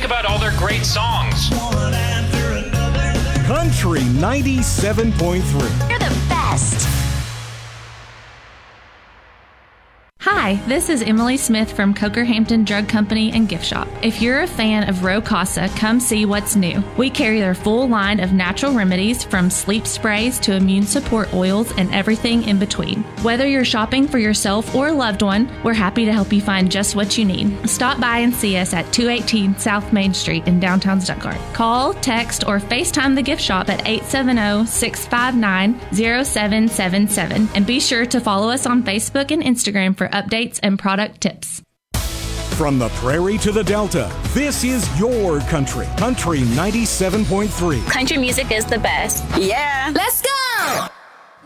about all their great songs. Country 97.3. You're the best. Hi, this is Emily Smith from Coker-Hampton Drug Company and Gift Shop. If you're a fan of Rocasa, come see what's new. We carry their full line of natural remedies from sleep sprays to immune support oils and everything in between. Whether you're shopping for yourself or a loved one, we're happy to help you find just what you need. Stop by and see us at 218 South Main Street in downtown Stuttgart. Call, text, or FaceTime the gift shop at 870-659-0777. And be sure to follow us on Facebook and Instagram for updates and product tips. From the prairie to the Delta, this is your country. Country 97.3. Country music is the best. Yeah. Let's